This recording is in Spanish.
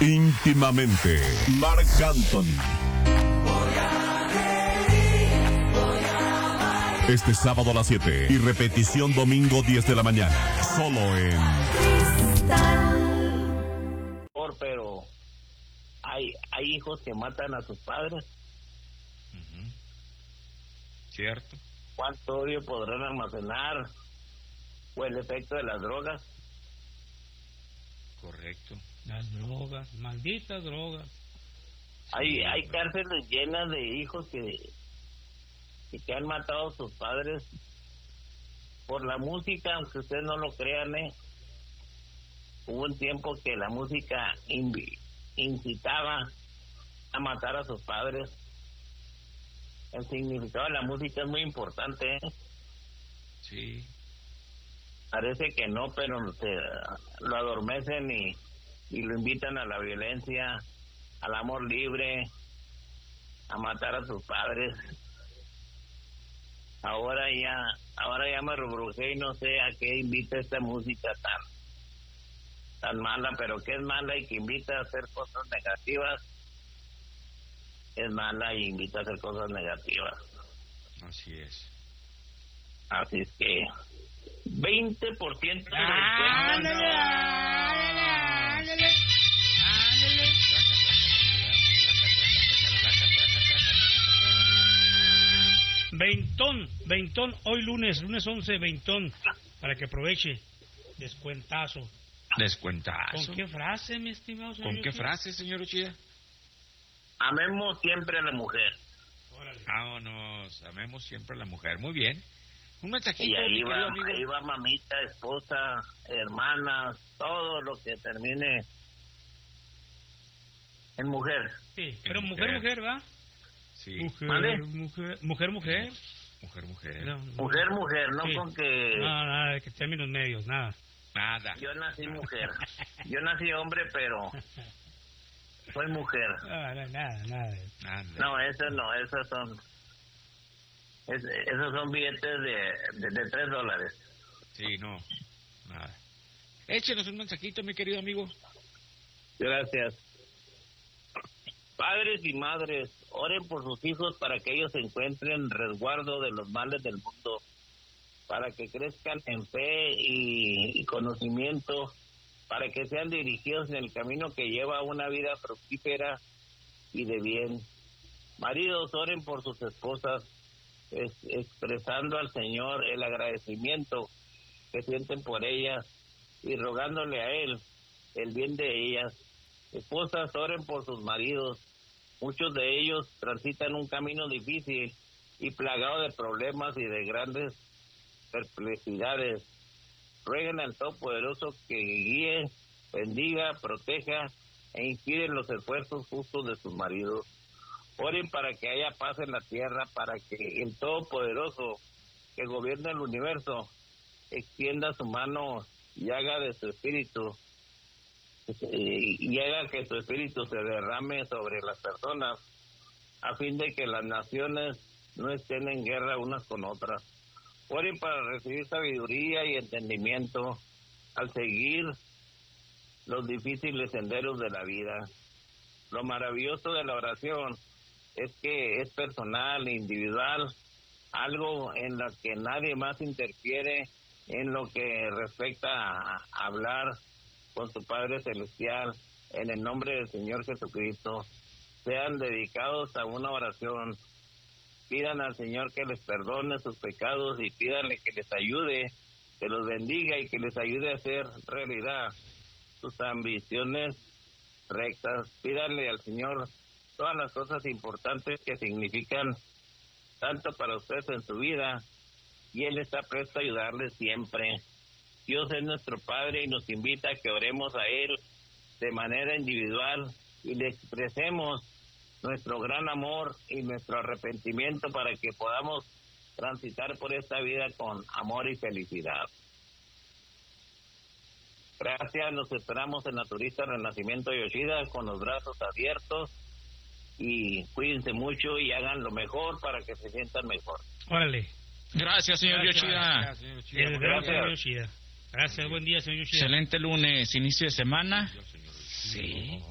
Íntimamente, Marc Anthony. Este sábado a las 7 y repetición domingo 10 de la mañana. Solo en Pero hay hijos que matan a sus padres. Cierto. ¿Cuánto odio podrán almacenar? ¿O el efecto de las drogas? Correcto. Las drogas, malditas drogas. Hay cárceles llenas de hijos que han matado a sus padres por la música, aunque ustedes no lo crean, Hubo un tiempo que la música incitaba a matar a sus padres. El significado de la música es muy importante, Sí. Parece que no, pero lo adormecen y lo invitan a la violencia, al amor libre, a matar a sus padres. Ahora ya me rebrujé y no sé a qué invita esta música tan mala, pero que es mala y que invita a hacer cosas negativas. Es mala y invita a hacer cosas negativas. Así es. Así es que 20% de Ándale. Veintón, hoy lunes 11, veintón, para que aproveche, descuentazo. Descuentazo. ¿Con qué frase, mi estimado señor? ¿Con qué frase, señor Uchida? amemos siempre a la mujer. Órale. Vámonos, amemos siempre a la mujer. Muy bien. Un mensajito, Y ahí mi querido amigo. ahí va mamita, esposa, hermana, todo lo que termine en mujer. Sí, pero En mujer, ¿va? Sí. ¿Vale? Mujer. Mujer. Mujer, no Sí. con que... No, nada de que términos medios, nada. Nada. Yo nací mujer. Yo nací hombre, pero soy mujer. Nada. No, esos son... esos son billetes de $3. Sí, no. Nada. Échenos un mensajito, mi querido amigo. Gracias. Padres y madres, oren por sus hijos para que ellos se encuentren resguardo de los males del mundo, para que crezcan en fe y conocimiento, para que sean dirigidos en el camino que lleva a una vida fructífera y de bien. Maridos, oren por sus esposas, expresando al Señor el agradecimiento que sienten por ellas y rogándole a Él el bien de ellas. Esposas, oren por sus maridos. Muchos de ellos transitan un camino difícil y plagado de problemas y de grandes perplejidades. Rueguen al Todopoderoso que guíe, bendiga, proteja e inspire los esfuerzos justos de sus maridos. Oren para que haya paz en la tierra, para que el Todopoderoso que gobierna el universo extienda su mano y haga de su espíritu y haga que su espíritu se derrame sobre las personas, a fin de que las naciones no estén en guerra unas con otras. Oren para recibir sabiduría y entendimiento al seguir los difíciles senderos de la vida. Lo maravilloso de la oración es que es personal, individual, algo en lo que nadie más interfiere en lo que respecta a hablar con su Padre Celestial, en el nombre del Señor Jesucristo. Sean dedicados a una oración, pidan al Señor que les perdone sus pecados y pídanle que les ayude, que los bendiga y que les ayude a hacer realidad sus ambiciones rectas. Pídanle al Señor todas las cosas importantes que significan tanto para ustedes en su vida, y Él está presto a ayudarles siempre. Dios es nuestro Padre y nos invita a que oremos a Él de manera individual y le expresemos nuestro gran amor y nuestro arrepentimiento para que podamos transitar por esta vida con amor y felicidad. Gracias, nos esperamos en la Turista Renacimiento Yoshida con los brazos abiertos, y cuídense mucho y hagan lo mejor para que se sientan mejor. Órale. Gracias, señor Yoshida. Gracias, buen día, señor Yoshida. Excelente lunes, inicio de semana. Sí.